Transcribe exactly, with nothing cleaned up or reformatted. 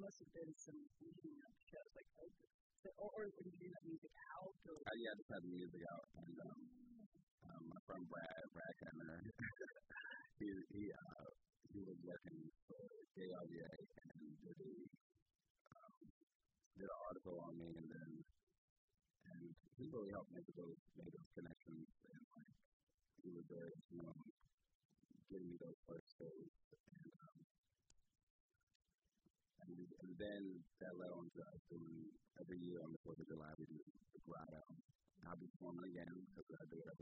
must have been some leading up shows, like, like or, or did you have music out? Or? Uh, yeah, I just had the music out. And um, um, my friend Brad, Brad Kenner, he, he, uh, he was working for K R V A and did, a, um, did an article on me, and then and he really helped make those, make those connections. And, like, he was very, you know, giving me those first shows. And, um, and, and then that led on to us doing every year on the fourth of July, we do the Grotto. I'll be performing again because I do it every